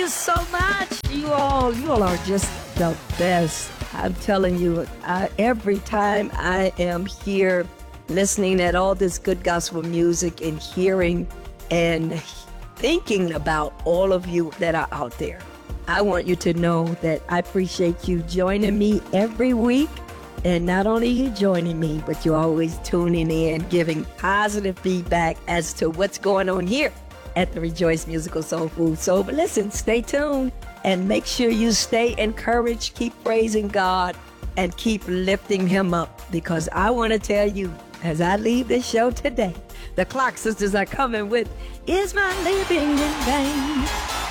you so much. You all are just the best. I'm telling you, every time I am here listening at all this good gospel music and hearing and thinking about all of you that are out there, I want you to know that I appreciate you joining me every week. And not only you joining me, but you're always tuning in, giving positive feedback as to what's going on here at the Rejoice Musical Soul Food. So listen, stay tuned and make sure you stay encouraged, keep praising God, and keep lifting him up. Because I want to tell you, as I leave this show today, the Clark sisters are coming with Is My Living in Vain?